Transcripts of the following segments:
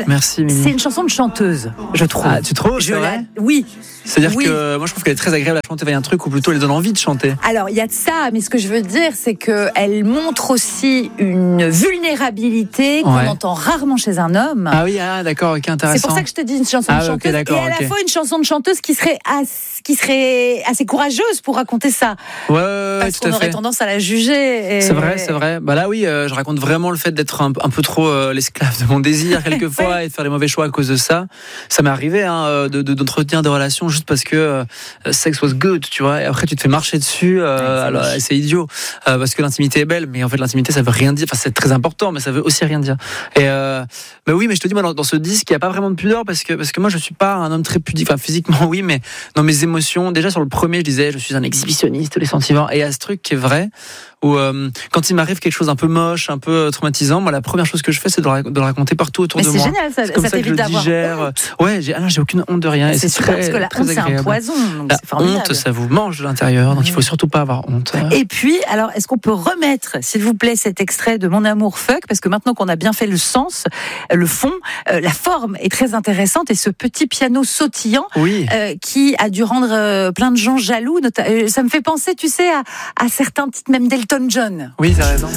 Merci, Mimi. C'est une chanson de chanteuse, je trouve. Ah, tu trouves? Oui. C'est-à-dire que moi je trouve qu'elle est très agréable à chanter. Il y a un truc où plutôt elle donne envie de chanter. Alors il y a de ça, mais ce que je veux dire, c'est qu'elle montre aussi une vulnérabilité qu'on entend rarement chez un homme. Ah oui, d'accord, ok, intéressant. C'est pour ça que je te dis une chanson de chanteuse, okay, et à la fois une chanson de chanteuse qui serait assez courageuse pour raconter ça. Parce qu'on aurait tendance à la juger. Et... C'est vrai. Bah là oui, je raconte vraiment le fait d'être un peu trop l'esclave de mon désir quelquefois et de faire les mauvais choix à cause de ça. Ça m'est arrivé d'entretenir des relations juste parce que sex was good, tu vois. Et après tu te fais marcher dessus. Alors c'est idiot parce que l'intimité est belle, mais en fait l'intimité ça veut rien dire. Enfin c'est très important, mais ça veut aussi rien dire. Et bah oui, mais je te dis moi dans ce disque il y a pas vraiment de pudeur parce que moi je suis pas un homme très pudique. Enfin physiquement oui, mais dans mes émotions. Déjà sur le premier je disais je suis un exhibitionniste les sentiments. Et il y a ce truc qui est vrai où quand il m'arrive quelque chose un peu moche, un peu traumatisant, moi la première chose que je fais c'est de le raconter partout autour de moi. Mais c'est génial, ça t'évite d'avoir honte. Ouais, j'ai aucune honte de rien. C'est super parce que la honte c'est un poison. Donc c'est formidable. Honte, ça vous mange de l'intérieur, donc il faut surtout pas avoir honte. Et puis, alors, est-ce qu'on peut remettre, s'il vous plaît, cet extrait de Mon amour fuck, parce que maintenant qu'on a bien fait le sens, le fond, la forme est très intéressante et ce petit piano sautillant qui a dû rendre plein de gens jaloux. Ça me fait penser, tu sais, à certains titres même d'Elton John. Oui, t'as raison.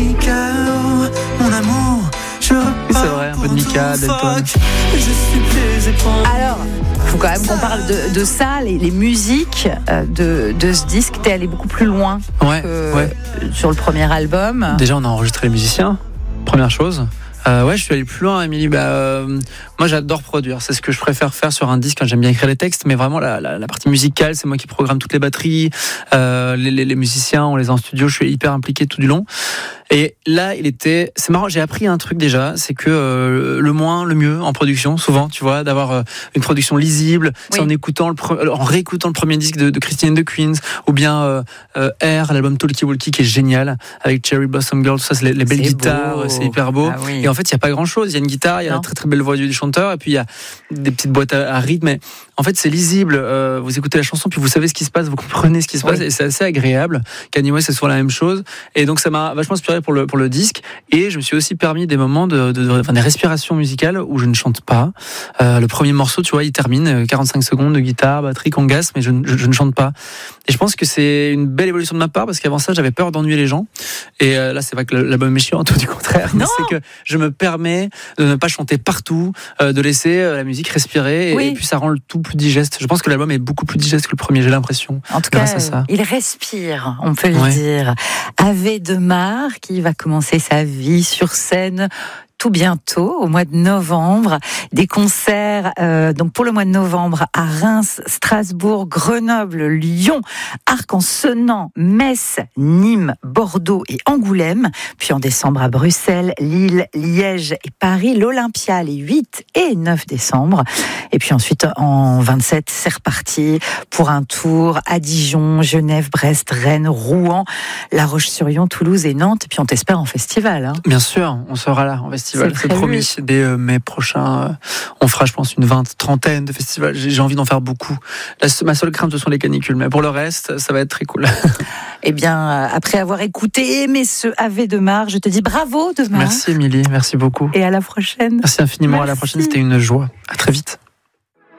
Mon amour, c'est vrai, un peu de Mika, d'Elton. Alors, il faut quand même qu'on parle de ça, les musiques de ce disque. T'es allé beaucoup plus loin que sur le premier album. Déjà, on a enregistré les musiciens, première chose. Je suis allé plus loin, Émilie. Moi, j'adore produire. C'est ce que je préfère faire sur un disque quand j'aime bien écrire les textes. Mais vraiment, la partie musicale, c'est moi qui programme toutes les batteries. Les musiciens, on les a en studio. Je suis hyper impliqué tout du long. Et là, c'est marrant. J'ai appris un truc déjà, c'est que le moins, le mieux en production, souvent, tu vois, d'avoir une production lisible. C'est en réécoutant le premier disque de Christine and the Queens, ou bien Air, l'album Talkie Walkie qui est génial avec Cherry Blossom Girl. Tout ça, c'est les belles guitares, c'est hyper beau. Et en fait, il y a pas grand chose. Il y a une guitare, il y a la très très belle voix du chanteur, et puis il y a des petites boîtes à rythme. Mais en fait, c'est lisible. Vous écoutez la chanson, puis vous savez ce qui se passe, vous comprenez ce qui se passe, et c'est assez agréable. Kanye West, c'est souvent la même chose. Et donc, ça m'a vachement inspiré pour le disque. Et je me suis aussi permis des moments des respirations musicales où je ne chante pas. Le premier morceau, tu vois, il termine 45 secondes de guitare, batterie, congas, mais je ne chante pas. Et je pense que c'est une belle évolution de ma part parce qu'avant ça, j'avais peur d'ennuyer les gens. Et là, c'est pas que l'album est chiant, tout du contraire. Mais c'est que je me permets de ne pas chanter partout, de laisser la musique respirer et puis ça rend le tout plus digeste. Je pense que l'album est beaucoup plus digeste que le premier, j'ai l'impression. En tout cas, il respire, on peut le dire. Ave de Mar qui va commencer sa vie sur scène tout bientôt, au mois de novembre. Des concerts donc pour le mois de novembre à Reims, Strasbourg, Grenoble, Lyon, Arc-en-Senans, Metz, Nîmes, Bordeaux et Angoulême. Puis en décembre à Bruxelles, Lille, Liège et Paris. L'Olympia les 8 et 9 décembre. Et puis ensuite en 27, c'est reparti pour un tour à Dijon, Genève, Brest, Rennes, Rouen, La Roche-sur-Yon, Toulouse et Nantes. Et puis on t'espère en festival. Hein. Bien sûr, on sera là en festival. C'est promis, dès mai prochain, on fera je pense une trentaine de festivals. J'ai envie d'en faire beaucoup. Ma seule crainte ce sont les canicules, mais pour le reste, ça va être très cool. Eh bien, après avoir écouté et aimé ce Ave de Mar, je te dis bravo de Mar. Merci Émilie, merci beaucoup. Et à la prochaine. Merci infiniment, à la prochaine, c'était une joie. À très vite.